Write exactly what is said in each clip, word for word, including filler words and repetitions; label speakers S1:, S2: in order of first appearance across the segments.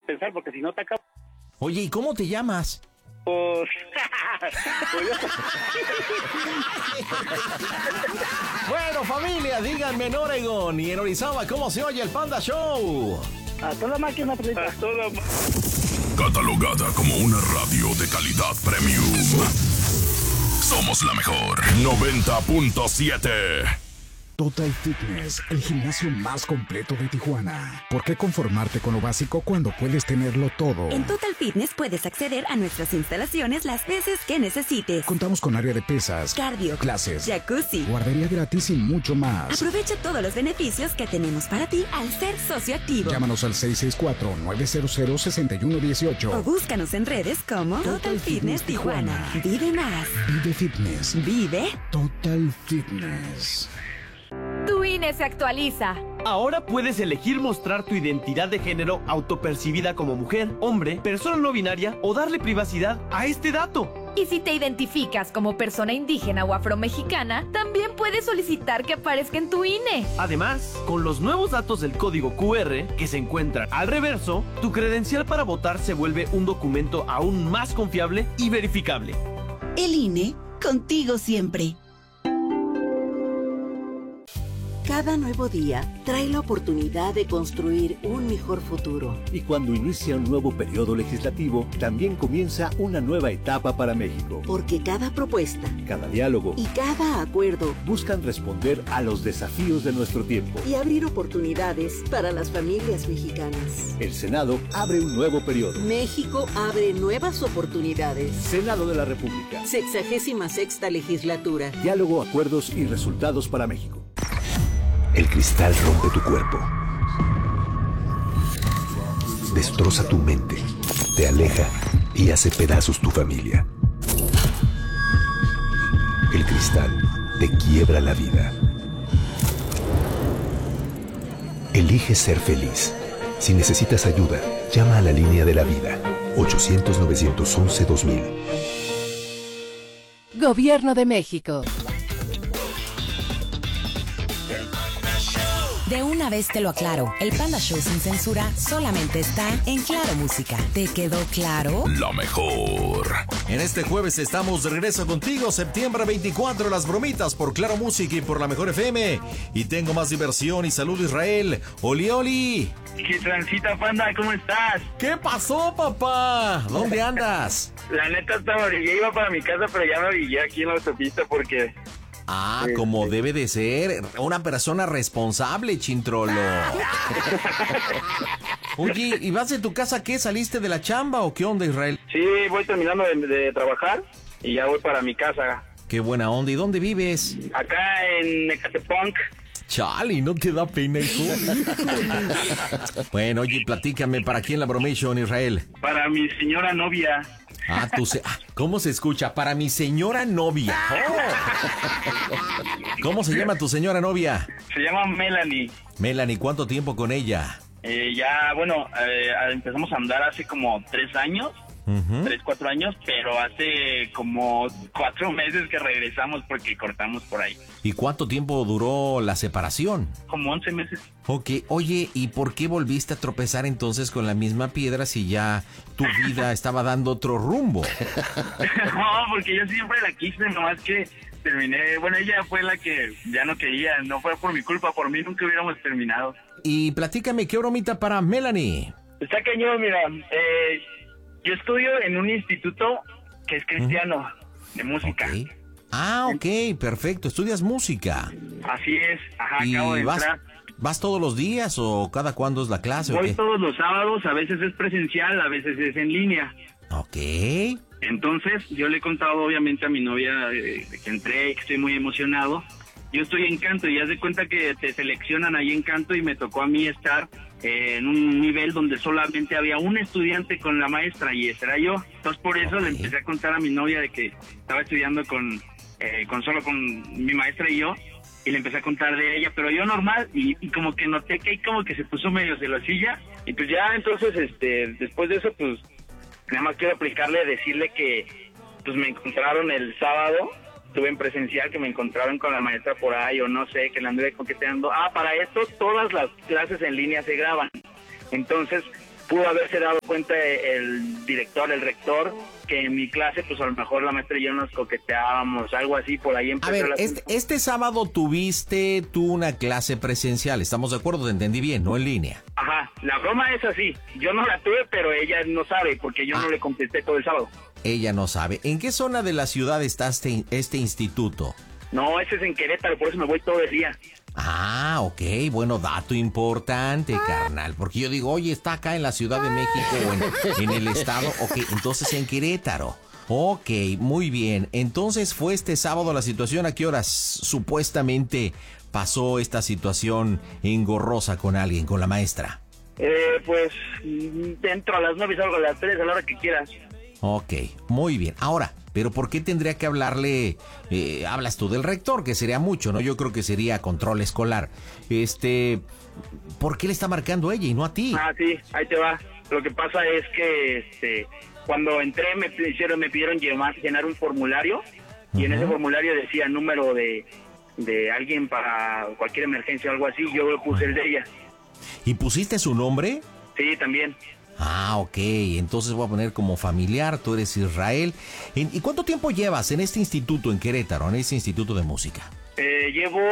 S1: pensar, porque si no te acabo.
S2: Oye, ¿y cómo te llamas?
S1: Pues...
S2: Bueno, familia, díganme en Oregon y en Orizaba, ¿cómo se oye el Panda Show?
S1: A toda máquina, Pedrito. A toda máquina.
S3: Catalogada como una radio de calidad premium. Somos la mejor. noventa punto siete.
S4: Total Fitness, el gimnasio más completo de Tijuana. ¿Por qué conformarte con lo básico cuando puedes tenerlo todo?
S5: En Total Fitness puedes acceder a nuestras instalaciones las veces que necesites.
S4: Contamos con área de pesas,
S5: cardio,
S4: clases,
S5: jacuzzi,
S4: guardería gratis y mucho más.
S5: Aprovecha todos los beneficios que tenemos para ti al ser socio activo.
S4: Llámanos al seis seis cuatro, nueve cero cero, seis uno uno ocho
S5: o búscanos en redes como Total, Total Fitness, Fitness Tijuana. Tijuana. Vive más.
S4: Vive Fitness.
S5: Vive
S4: Total Fitness.
S6: Tu I N E se actualiza.
S7: Ahora puedes elegir mostrar tu identidad de género autopercibida como mujer, hombre, persona no binaria o darle privacidad a este dato.
S6: Y si te identificas como persona indígena o afromexicana, también puedes solicitar que aparezca en tu I N E.
S7: Además, con los nuevos datos del código Q R que se encuentran al reverso, tu credencial para votar se vuelve un documento aún más confiable y verificable.
S5: El I N E, contigo siempre. Cada nuevo día trae la oportunidad de construir un mejor futuro.
S8: Y cuando inicia un nuevo periodo legislativo, también comienza una nueva etapa para México.
S5: Porque cada propuesta,
S8: cada diálogo
S5: y cada acuerdo
S8: buscan responder a los desafíos de nuestro tiempo
S5: y abrir oportunidades para las familias mexicanas.
S8: El Senado abre un nuevo periodo.
S5: México abre nuevas oportunidades.
S8: Senado de la República.
S5: Sexagésima sexta legislatura.
S8: Diálogo, acuerdos y resultados para México.
S9: El cristal rompe tu cuerpo, destroza tu mente, te aleja y hace pedazos tu familia. El cristal te quiebra la vida. Elige ser feliz. Si necesitas ayuda, llama a la línea de la vida, ochocientos, novecientos once, dos mil.
S6: Gobierno de México.
S10: De una vez te lo aclaro, el Panda Show sin censura solamente está en Claro Música. ¿Te quedó claro?
S3: La mejor.
S2: En este jueves estamos de regreso contigo, septiembre veinticuatro, las bromitas por Claro Música y por la Mejor F M. Y tengo más diversión y salud, Israel. Oli, oli.
S1: ¿Qué transita, Panda? ¿Cómo estás?
S2: ¿Qué pasó, papá? ¿Dónde andas?
S1: La neta estaba, ya iba para mi casa, pero ya me orillé aquí en la autopista porque...
S2: Ah, como debe de ser, una persona responsable, Chintrolo. Oye, ¿y vas de tu casa qué? ¿Saliste de la chamba o qué onda, Israel?
S1: Sí, voy terminando de, de trabajar y ya voy para mi casa.
S2: Qué buena onda, ¿y dónde vives?
S1: Acá en Ecatepunk.
S2: Chale, ¿no te da pena, hijo? Bueno, oye, platícame, ¿para quién la bromation, Israel?
S1: Para mi señora novia.
S2: Ah, tú se... ah, ¿cómo se escucha? Para mi señora novia. Oh. ¿Cómo se llama tu señora novia?
S1: Se llama Melanie.
S2: Melanie, ¿cuánto tiempo con ella?
S1: Eh, ya, bueno, eh, empezamos a andar hace como tres años. Uh-huh. Tres, cuatro años, pero hace como cuatro meses que regresamos porque cortamos por ahí.
S2: ¿Y cuánto tiempo duró la separación?
S1: Como once meses.
S2: Ok, oye, ¿y por qué volviste a tropezar entonces con la misma piedra si ya tu vida estaba dando otro rumbo?
S1: No, porque yo siempre la quise, nomás que terminé, bueno, ella fue la que ya no quería, no fue por mi culpa, por mí nunca hubiéramos terminado.
S2: Y platícame, ¿qué bromita para Melanie?
S1: Está cañón, mira, eh... yo estudio en un instituto que es cristiano, uh-huh. de música.
S2: Okay. Ah, ok, perfecto. ¿Estudias música?
S1: Así es, ajá,
S2: ¿Y
S1: acabo de
S2: vas,
S1: entrar.
S2: ¿Vas todos los días o cada cuándo es la clase?
S1: Voy
S2: o qué?
S1: todos los sábados, a veces es presencial, a veces es en línea.
S2: Ok.
S1: Entonces, yo le he contado obviamente a mi novia eh, que entré y que estoy muy emocionado. Yo estoy en canto y haz de cuenta que te seleccionan ahí en canto y me tocó a mí estar eh, en un nivel donde solamente había un estudiante con la maestra y ese era yo. Entonces por eso okay. le empecé a contar a mi novia de que estaba estudiando con, eh, con solo con mi maestra y yo, y le empecé a contar de ella, pero yo normal, y, y como que noté que ahí como que se puso medio celosilla, y pues ya entonces este después de eso pues nada más quiero aplicarle, decirle que pues me encontraron el sábado. Estuve en presencial, que me encontraron con la maestra por ahí, o no sé, que la anduve coqueteando. Ah, para esto, todas las clases en línea se graban. Entonces, pudo haberse dado cuenta el director, el rector, que en mi clase, pues a lo mejor la maestra y yo nos coqueteábamos, algo así, por ahí empezó.
S2: A ver,
S1: la...
S2: este, este sábado tuviste tú una clase presencial, ¿estamos de acuerdo? Te entendí bien, no en línea.
S1: Ajá, la broma es así, yo no la tuve, pero ella no sabe, porque yo ah. no le contesté todo el sábado.
S2: Ella no sabe. ¿En qué zona de la ciudad está este, este instituto?
S1: No, ese es en Querétaro, por eso me voy todo el día.
S2: Ah, ok, bueno, dato importante, carnal, porque yo digo, oye, está acá en la Ciudad de México o en, en el estado, ok, entonces en Querétaro. Ok, muy bien, entonces fue este sábado la situación, ¿a qué horas supuestamente pasó esta situación engorrosa con alguien, con la maestra?
S1: Eh, pues, entro a las nueve y salgo a las tres, a la hora que quieras.
S2: Ok, muy bien. Ahora, ¿pero por qué tendría que hablarle? Eh, hablas tú del rector, que sería mucho, ¿no? Yo creo que sería control escolar. Este, ¿por qué le está marcando ella y no a ti?
S1: Ah, sí, ahí te va. Lo que pasa es que, este, cuando entré me hicieron, me pidieron llenar, llenar un formulario y uh-huh. en ese formulario decía número de, de alguien para cualquier emergencia o algo así. Yo puse el de ella.
S2: ¿Y pusiste su nombre?
S1: Sí, también.
S2: Ah, ok, entonces voy a poner como familiar, tú eres Israel. ¿Y cuánto tiempo llevas en este instituto en Querétaro, en este instituto de música?
S1: Eh, llevo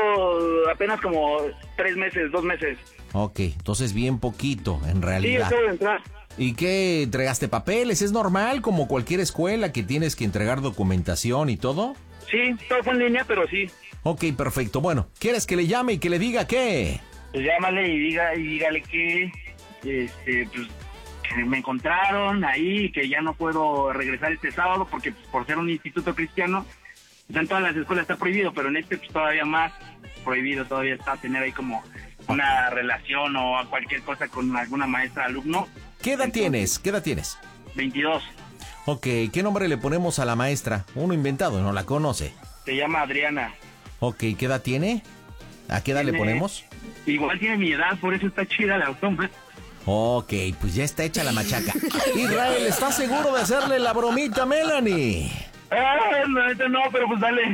S1: apenas como tres meses, dos meses.
S2: Ok, entonces bien poquito, en realidad.
S1: Sí, acabo de entrar.
S2: ¿Y qué, entregaste papeles? ¿Es normal como cualquier escuela que tienes que entregar documentación y todo?
S1: Sí, todo fue en línea, pero sí.
S2: Ok, perfecto. Bueno, ¿quieres que le llame y que le diga qué?
S1: Pues llámale y, diga, y dígale que, este, pues... que me encontraron ahí, que ya no puedo regresar este sábado porque pues, por ser un instituto cristiano, pues, en todas las escuelas está prohibido, pero en este pues todavía más prohibido, todavía está tener ahí como una relación o cualquier cosa con alguna maestra alumno.
S2: ¿Qué edad Entonces, tienes? ¿Qué edad tienes?
S1: veintidós.
S2: Ok, ¿qué nombre le ponemos a la maestra? Uno inventado, no la conoce.
S1: Se llama Adriana.
S2: Ok, ¿qué edad tiene? ¿A qué edad tiene, le ponemos?
S1: Igual tiene mi edad, por eso está chida la automa.
S2: Ok, pues ya está hecha la machaca. Israel, ¿estás seguro de hacerle la bromita a Melanie?
S1: Ah, no, no, pero pues dale.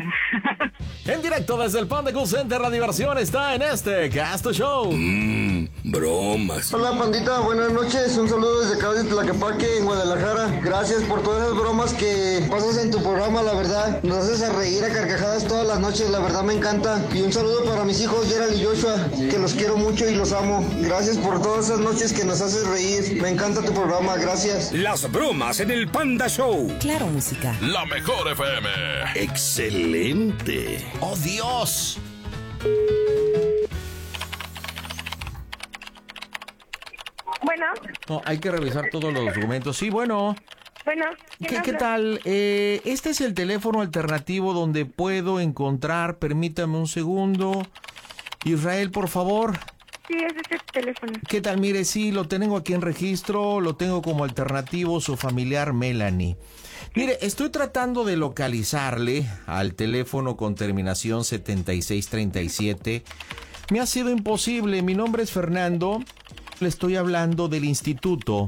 S2: En directo desde el Panda Cool Center, la diversión está en este Casto Show.
S11: Mmm, bromas.
S12: Hola, pandita, buenas noches. Un saludo desde acá de Tlaquepaque, en Guadalajara. Gracias por todas esas bromas que pasas en tu programa, la verdad. Nos haces a reír a carcajadas todas las noches, la verdad me encanta. Y un saludo para mis hijos, Gerald y Joshua, que los quiero mucho y los amo. Gracias por todas esas noches que nos haces reír. Me encanta tu programa, gracias.
S11: Las bromas en el Panda Show.
S10: Claro, música.
S3: La mejor F M.
S11: Excelente.
S2: ¡Oh, Dios!
S13: Bueno.
S2: No, hay que revisar todos los documentos. Sí, bueno.
S13: Bueno.
S2: ¿Qué, ¿Qué tal? Eh, este es el teléfono alternativo donde puedo encontrar, permítame un segundo. Israel, por favor.
S13: Sí, es este teléfono.
S2: ¿Qué tal? Mire, sí, lo tengo aquí en registro, lo tengo como alternativo, su familiar Melanie. Mire, estoy tratando de localizarle al teléfono con terminación setenta y seis treinta y siete. Me ha sido imposible. Mi nombre es Fernando. Le estoy hablando del instituto.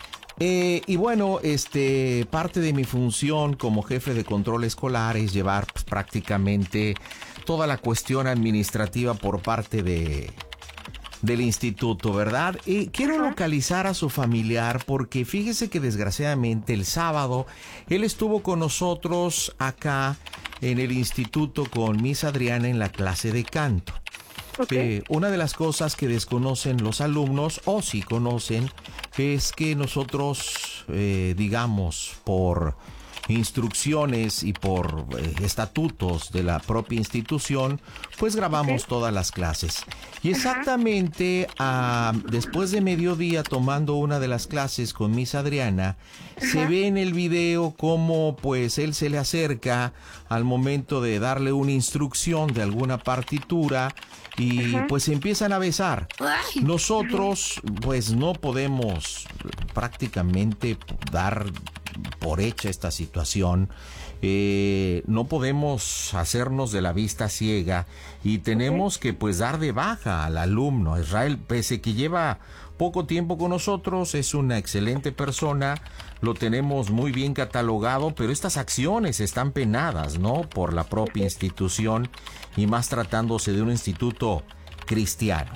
S2: Eh, y bueno, este, parte de mi función como jefe de control escolar es llevar pues, prácticamente toda la cuestión administrativa por parte de... del instituto, ¿verdad? Y quiero Ajá. localizar a su familiar porque fíjese que desgraciadamente el sábado él estuvo con nosotros acá en el instituto con Miss Adriana en la clase de canto. Okay. Eh, una de las cosas que desconocen los alumnos, o sí conocen, es que nosotros, eh, digamos, por instrucciones y por eh, estatutos de la propia institución, pues grabamos okay. todas las clases. Y exactamente uh, después de mediodía, tomando una de las clases con Miss Adriana, Ajá. se ve en el video cómo pues él se le acerca al momento de darle una instrucción de alguna partitura y Ajá. pues se empiezan a besar. Ay. Nosotros pues no podemos prácticamente dar por hecha esta situación. Eh, no podemos hacernos de la vista ciega y tenemos okay. que pues dar de baja al alumno. Israel, pese que lleva poco tiempo con nosotros, es una excelente persona, lo tenemos muy bien catalogado, pero estas acciones están penadas, ¿no?, por la propia institución y más tratándose de un instituto cristiano.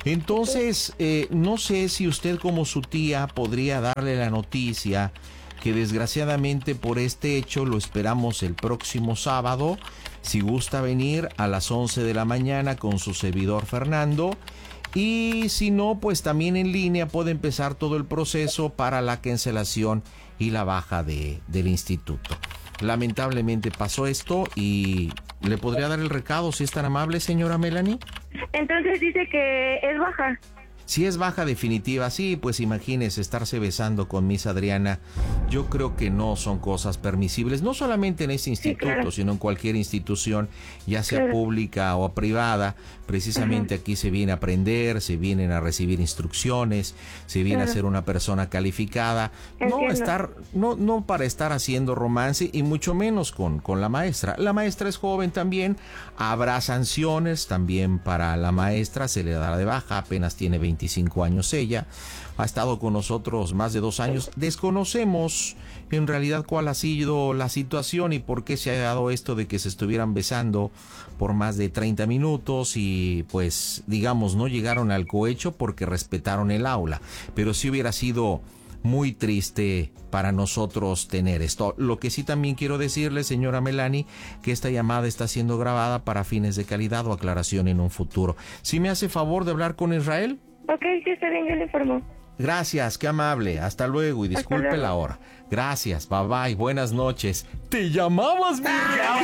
S2: Entonces, eh, no sé si usted como su tía podría darle la noticia que desgraciadamente por este hecho lo esperamos el próximo sábado. Si gusta venir a las once de la mañana con su servidor Fernando. Y si no, pues también en línea puede empezar todo el proceso para la cancelación y la baja de, del instituto. Lamentablemente pasó esto y ¿le podría dar el recado si es tan amable, señora Melanie?
S13: Entonces dice que es baja.
S2: Si es baja definitiva, sí, pues imagínese estarse besando con Miss Adriana. Yo creo que no son cosas permisibles, no solamente en este instituto, sí, claro, sino en cualquier institución, ya sea claro, pública o privada. Precisamente uh-huh. aquí se viene a aprender, se vienen a recibir instrucciones, se viene claro. a ser una persona calificada. Entiendo. No estar, no, no para estar haciendo romance y mucho menos con, con la maestra. La maestra es joven también, habrá sanciones también para la maestra, se le dará de baja, apenas tiene veinticinco años ella, ha estado con nosotros más de dos años. Desconocemos en realidad cuál ha sido la situación y por qué se ha dado esto de que se estuvieran besando por más de treinta minutos y pues digamos no llegaron al cohecho porque respetaron el aula, pero sí hubiera sido muy triste para nosotros tener esto. Lo que sí también quiero decirle, señora Melanie, que esta llamada está siendo grabada para fines de calidad o aclaración en un futuro. ¿Sí me hace favor de hablar con Israel?
S13: Ok, sí, está bien, yo le informo.
S2: Gracias, qué amable. Hasta luego y disculpe la hora. Gracias, bye bye, buenas noches. ¿Te llamabas, mi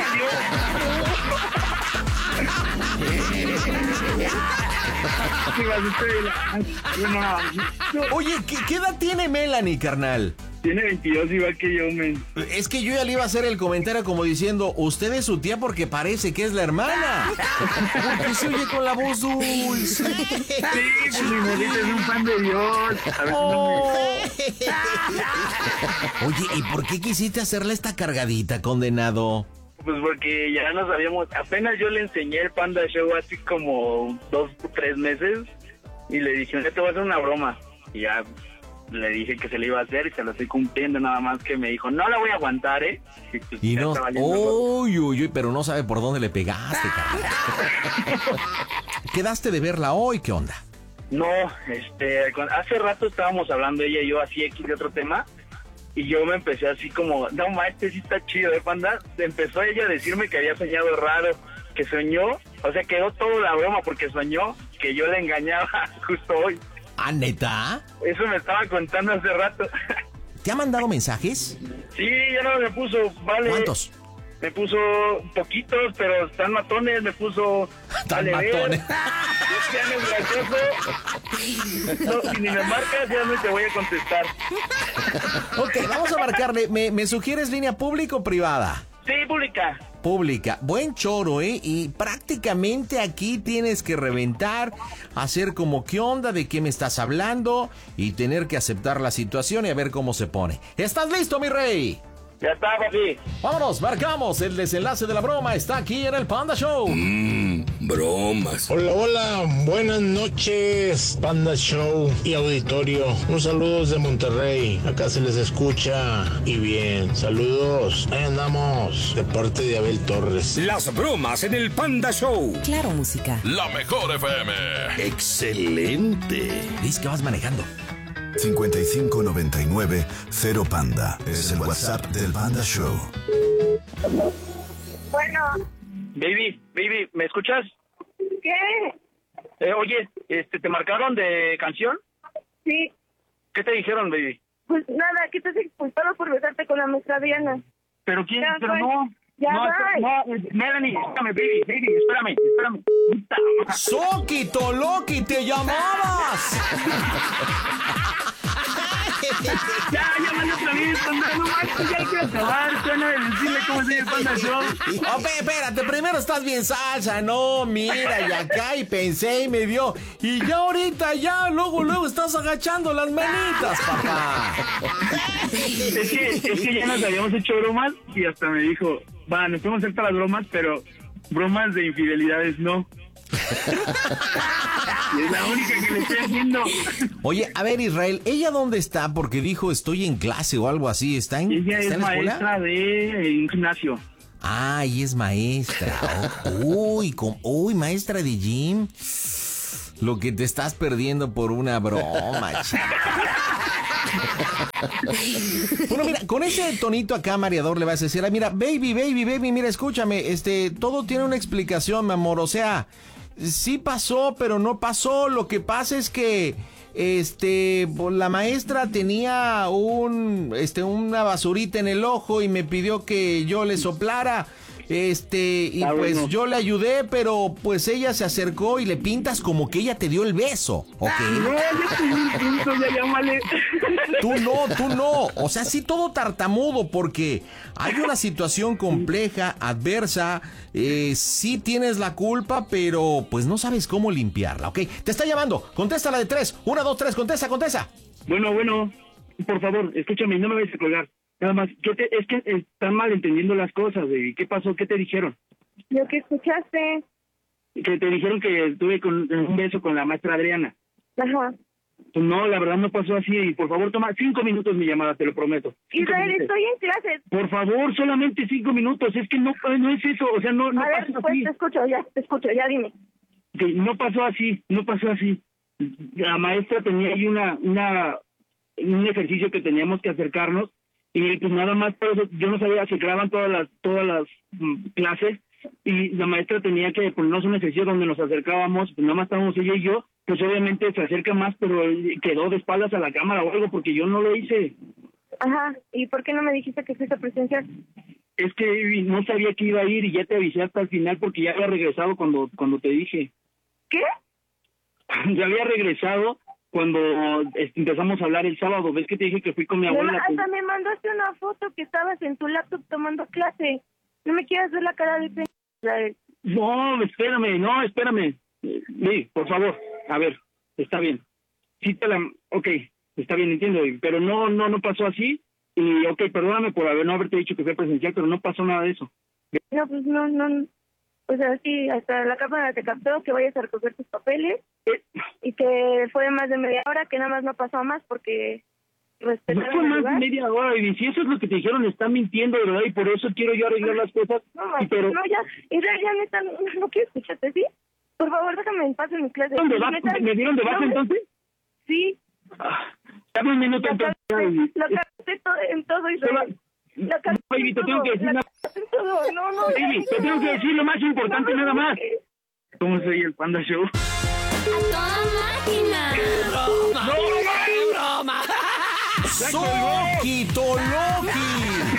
S2: Oye, ¿qué, ¿qué edad tiene Melanie, carnal?
S1: Tiene veintidós, igual que yo, men.
S2: Es que yo ya le iba a hacer el comentario como diciendo, usted es su tía porque parece que es la hermana. Porque se oye con la voz dulce.
S1: Sí, pues mi morrita es un fan de Dios. A ver, oh.
S2: Oye, ¿y por qué quisiste hacerle esta cargadita, condenado?
S1: Pues porque ya no sabíamos, apenas yo le enseñé el Panda Show hace como dos o tres meses y le dije, te voy a hacer una broma. Y ya le dije que se le iba a hacer y se lo estoy cumpliendo, nada más que me dijo, no la voy a aguantar, ¿eh? Y, pues,
S2: y no, uy, uy, uy, pero no sabe por dónde le pegaste, carnal. ¿Quedaste de verla hoy? ¿Qué onda?
S1: No, este, hace rato estábamos hablando ella y yo así X de otro tema. Y yo me empecé así como, no manches, sí está chido, ¿eh, Panda? Empezó ella a decirme que había soñado raro, que soñó, o sea, quedó toda la broma porque soñó que yo le engañaba justo hoy.
S2: ¿Ah, neta?
S1: Eso me estaba contando hace rato.
S2: ¿Te ha mandado mensajes?
S1: Sí, ya no me puso, vale.
S2: ¿Cuántos?
S1: Me puso poquitos, pero están matones, me puso...
S2: Tan matones.
S1: No, si ni me marcas, ya no te voy a contestar.
S2: Ok, vamos a marcarle. ¿Me, me sugieres línea pública o privada?
S1: Sí, pública.
S2: Pública. Buen choro, ¿eh? Y prácticamente aquí tienes que reventar, hacer como qué onda, de qué me estás hablando y tener que aceptar la situación y a ver cómo se pone. ¿Estás listo, mi rey?
S1: Ya está, papi.
S2: Vámonos, marcamos. El desenlace de la broma está aquí en el Panda Show.
S11: Mmm, bromas.
S14: Hola, hola. Buenas noches, Panda Show y auditorio. Un saludo desde Monterrey. Acá se les escucha y bien. Saludos. Ahí andamos. De parte de Abel Torres.
S11: Las bromas en el Panda Show.
S10: Claro, música.
S3: La mejor F M.
S11: Excelente.
S2: Dice que vas manejando.
S15: cincuenta y cinco noventa y nueve cero Panda. Es el WhatsApp del Panda Show.
S13: Bueno.
S1: Baby, baby, ¿me escuchas?
S13: ¿Qué?
S1: Eh, oye, este, ¿te marcaron de canción?
S13: Sí.
S1: ¿Qué te dijeron, baby?
S13: Pues nada, que estás expulsado por besarte con la maestra Diana.
S1: ¿Pero quién?
S13: Ya
S1: Pero
S13: voy.
S1: no.
S13: Ya
S1: no,
S13: voy.
S1: no, Melanie, espérame, baby, baby, espérame, espérame.
S2: ¡Soki, Toloki, te llamabas!
S1: Ya, llámale otra vez, Panda, no manches, ya hay que acabar, suena de decirle cómo se llama el Panda Show.
S2: Oh, espérate, primero estás bien salsa, no, mira, y acá, y pensé y me dio, y ya ahorita, ya, luego, luego estás agachando las manitas, papá.
S1: Es que, es que ya nos habíamos hecho bromas y hasta me dijo, va, nos podemos hacer todas las bromas, pero bromas de infidelidades no. Y es la única que le estoy haciendo.
S2: Oye, a ver, Israel, ¿ella dónde está? Porque dijo, estoy en clase o algo así. ¿Está en,
S1: ella
S2: ¿está
S1: es
S2: en la escuela?
S1: maestra de un gimnasio.
S2: Ah, ella es maestra. Oh, uy, con, uy, maestra de gym. Lo que te estás perdiendo por una broma, chico. Bueno, mira, con ese tonito acá, mareador, le vas a decir, ah, mira, baby, baby, baby, mira, escúchame, este, todo tiene una explicación, mi amor, o sea, sí pasó, pero no pasó, lo que pasa es que, este, la maestra tenía un, este, una basurita en el ojo y me pidió que yo le soplara. Este, y ah, pues bueno. yo le ayudé, pero pues ella se acercó y le pintas como que ella te dio el beso, ¿ok?
S1: No, yo ya llámale.
S2: Tú no, tú no. O sea, sí todo tartamudo, porque hay una situación compleja, adversa, eh, sí tienes la culpa, pero pues no sabes cómo limpiarla, ¿ok? Te está llamando, contéstala de tres, una, dos, tres, contesta, contesta.
S1: Bueno, bueno, por favor, escúchame, no me vayas a colgar. Nada más, ¿qué te, es que están mal entendiendo las cosas, baby. ¿Qué pasó? ¿Qué te dijeron?
S13: Lo que escuchaste.
S1: Que te dijeron que estuve con un beso con la maestra Adriana.
S13: Ajá.
S1: Pues no, la verdad no pasó así. Y por favor, toma cinco minutos mi llamada, te lo prometo. Cinco
S13: Israel,
S1: minutos.
S13: estoy en clases.
S1: Por favor, solamente cinco minutos. Es que no, no es eso. O sea, no, no
S13: a ver,
S1: pasó
S13: pues
S1: así.
S13: te escucho, ya, te escucho, ya dime.
S1: Que no pasó así, no pasó así. La maestra tenía ahí una, una, un ejercicio que teníamos que acercarnos. Y pues nada más, por eso yo no sabía, se graban todas las todas las mm, clases y la maestra tenía que ponernos un ejercicio donde nos acercábamos, pues nada más estábamos ella y yo, pues obviamente se acerca más, pero quedó de espaldas a la cámara o algo porque yo no lo hice.
S13: Ajá, ¿y por qué no me dijiste que fuiste presencial?
S1: Es que no sabía que iba a ir y ya te avisé hasta el final porque ya había regresado cuando, cuando te dije.
S13: ¿Qué?
S1: Ya había regresado cuando empezamos a hablar el sábado. ¿Ves que te dije que fui con mi abuela?
S13: Me, hasta me mandaste una foto que estabas en tu laptop tomando clase. No me quieras ver la cara de pena.
S1: No, espérame, no, espérame. Sí, por favor, a ver, está bien. Sí te la... Ok, está bien, entiendo, pero no, no, no pasó así. Y ok, perdóname por haber, no haberte dicho que fue presencial, pero no pasó nada de eso.
S13: No, pues no, no... O sea, sí, hasta la cámara te captó que vayas a recoger tus papeles
S1: ¿Eh?
S13: y que fue más de media hora, que nada más no pasó más porque respetaron
S1: no fue más de media hora, y si eso es lo que te dijeron, están mintiendo, de verdad, y por eso quiero yo arreglar las cosas.
S13: No,
S1: y pero...
S13: no, ya, y ya, ya neta, no, no quiero escucharte, ¿sí? Por favor, déjame en paz en mi clase.
S1: ¿Dónde vas? ¿Me dieron de baja no, entonces?
S13: Sí.
S1: Ah, dame un minuto
S13: lo
S1: entonces.
S13: Lo capté todo, en todo, Israel.
S1: No, baby, te tengo que decir nada.
S13: No, no,
S1: baby, te tengo que decir lo más importante, nada más. ¿Cómo soy el Panda Show?
S16: ¡A toda máquina!
S2: ¡Broma! ¡No, no, broma! ¡Soki, Toloki!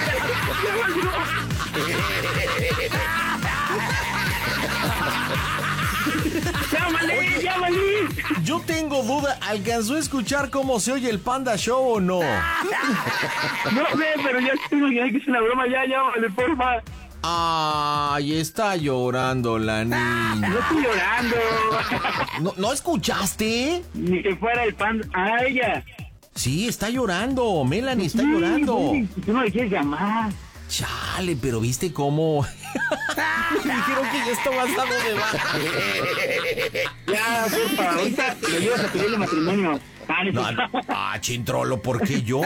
S1: ¡Llámale, llámale!
S2: Yo tengo duda, ¿alcanzó a escuchar cómo se oye el Panda Show o no?
S1: No sé, pero ya estoy imaginando que es una broma, ya llámale, porfa.
S2: Ay, está llorando la niña.
S1: No estoy llorando.
S2: ¿No, ¿no escuchaste?
S1: Ni que fuera el Panda. ¡Ah, ella!
S2: Sí, está llorando. Melanie está sí, llorando.
S1: Sí, tú no le quieres llamar.
S2: Chale, pero ¿viste cómo? Me dijeron que ya está pasando de baja.
S1: Ya, porfa, ahorita le ayudas a pedirle matrimonio.
S2: No, ah, Chintrolo, ¿por qué yo?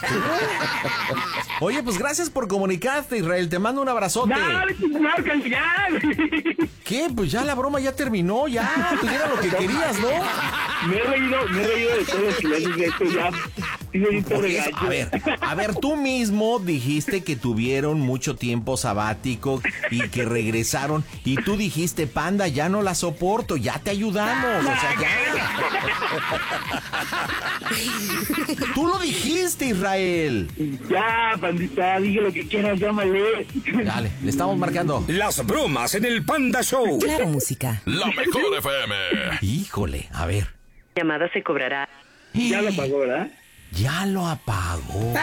S2: Oye, pues gracias por comunicarte, Israel. Te mando un abrazote.
S1: No, ya.
S2: ¿Qué? Pues ya la broma ya terminó, ya. Pues era lo que querías, ¿no?
S1: Me he reído, me he reído de todo si le haces esto ya.
S2: Eso, a ver, a ver, tú mismo dijiste que tuvieron mucho tiempo sabático y que regresaron y tú dijiste, Panda, ya no la soporto, ya te ayudamos, o sea, ya. Tú lo dijiste, Israel.
S1: Ya, pandita, dije lo que quieras, llámale.
S2: Dale, le estamos marcando.
S11: Las bromas en el Panda Show.
S10: Claro, música.
S3: La mejor F M.
S2: Híjole, a ver.
S5: Llamada se cobrará.
S1: Ya lo pagó, ¿verdad?
S2: Ya lo apagó.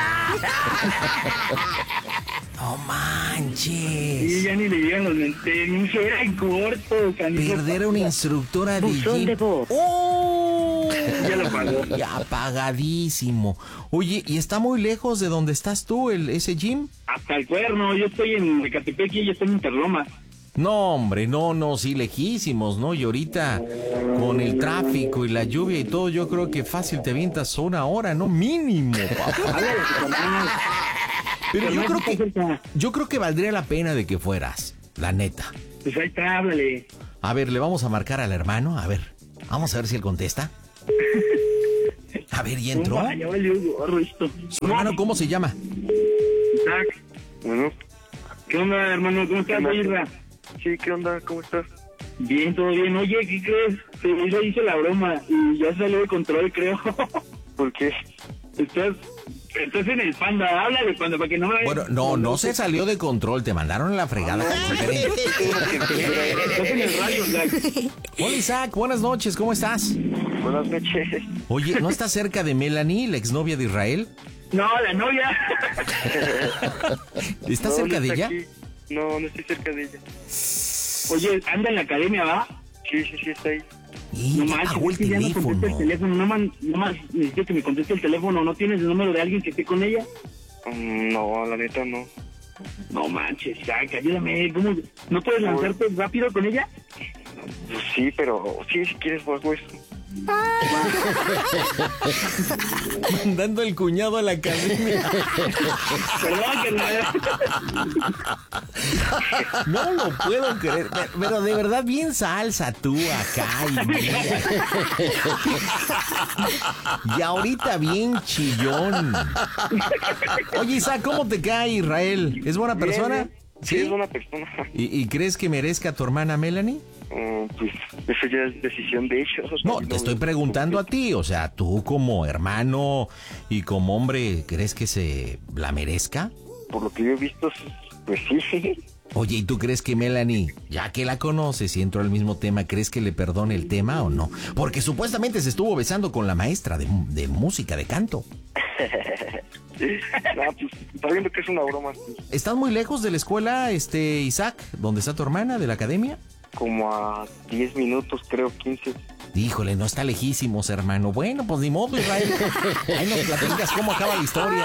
S2: No manches.
S1: Y ya ni le llegan los lentes, ni se era en corto.
S2: Perder a una instructora de
S5: gym. De voz.
S2: ¡Oh!
S1: Ya lo pagó.
S2: Ya apagadísimo. Oye, ¿y está muy lejos de donde estás tú, el ese gym?
S1: Hasta el Cuerno, yo estoy en Ecatepec y ella está en Interloma.
S2: No, hombre, no, no, sí, lejísimos, ¿no? Y ahorita, con el tráfico y la lluvia y todo, yo creo que fácil te avientas una hora, ¿no? Mínimo, papá. Pero yo creo que, yo creo que valdría la pena de que fueras, la neta.
S1: Pues ahí está, háblale.
S2: A ver, le vamos a marcar al hermano, a ver. Vamos a ver si él contesta. A ver, ¿y entró?
S1: Ya valió gorro esto.
S2: Su hermano, ¿cómo se llama?
S1: Isaac. Bueno. ¿Qué onda, hermano? ¿Cómo estás, Isra?
S17: Sí, ¿qué onda? ¿Cómo estás?
S1: Bien, todo bien. Oye, ¿qué crees? Se hizo la broma y ya salió de control, creo.
S17: ¿Por qué?
S1: Estás... Estás en el Panda, habla de Panda para que no me vaya.
S2: Bueno, no, no se salió de control, te mandaron a la fregada.
S1: Estás en el radio, Isaac.
S2: Hola, Isaac, buenas noches, ¿cómo estás?
S17: Buenas noches.
S2: Oye, ¿no estás cerca de Melanie, la exnovia de Israel?
S1: No, la novia.
S2: ¿Estás
S17: no,
S2: cerca
S17: no
S2: de
S17: está
S2: ella?
S17: Aquí. No, no estoy cerca de ella.
S1: Oye, anda en la academia, ¿va?
S17: Sí, sí, sí, está ahí.
S2: Y
S1: no
S2: ya
S1: manches,
S2: apagó el
S1: es que ya no
S2: teléfono.
S1: contesta el teléfono, no, man, no más necesito que me conteste el teléfono. ¿No tienes el número de alguien que esté con ella?
S17: Um, no, la neta no.
S1: No manches, Isaac, ayúdame. ¿Cómo? ¿No puedes lanzarte rápido con ella?
S17: Pues sí, pero sí, si quieres, pues, pues.
S2: Mandando el cuñado a la academia.
S1: Perdón, que
S2: no lo puedo creer, pero de verdad bien salsa tú acá y mira. Y ahorita bien chillón. Oye, Isaac, ¿cómo te cae Israel? ¿Es buena persona?
S17: Bien, bien. Sí, es buena persona.
S2: ¿Y, ¿Y crees que merezca a tu hermana Melanie?
S17: Uh, pues eso ya es decisión de ellos.
S2: No, te estoy preguntando a ti, o sea, tú como hermano y como hombre, ¿crees que se la merezca?
S17: Por lo que yo he visto, pues sí.
S2: Oye, ¿y tú crees que Melanie, ya que la conoces y entró al mismo tema, crees que le perdone el tema o no? Porque supuestamente se estuvo besando con la maestra de, de música, de canto.
S17: No, pues está viendo que es una broma.
S2: ¿Estás muy lejos de la escuela, este Isaac, donde está tu hermana, de la academia?
S17: Como a diez minutos, creo, quince.
S2: Híjole, no está lejísimos, hermano. Bueno, pues ni modo, Israel. Ahí nos platicas cómo acaba la historia.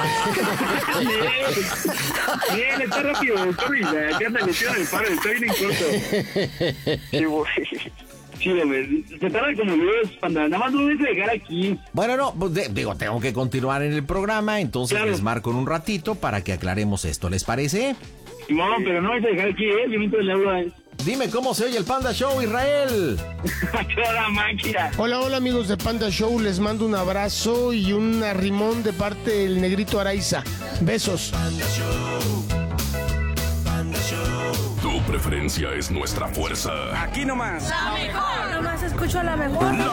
S1: Bien, bien, está rápido, doctor. Ya anda metido en el paro, está bien en corto.
S17: Sí, güey.
S1: Sí, hombre, se tarda como Dios, Panda. Nada más lo voy a dejar aquí.
S2: Bueno, no, pues de, digo, tengo que continuar en el programa, entonces
S1: claro.
S2: Les marco en un ratito para que aclaremos esto. ¿Les parece?
S1: No, pero no vais a dejar aquí, ¿eh? Yo mientras le hablo a él.
S2: Dime cómo se oye el Panda Show, Israel.
S1: Toda máquina.
S18: Hola, hola amigos de Panda Show, les mando un abrazo y un arrimón de parte del Negrito Araiza. Besos.
S3: Panda Show. Panda Show. Tu preferencia es nuestra fuerza.
S11: Aquí nomás.
S6: La mejor. Nomás escucho a la mejor.
S3: La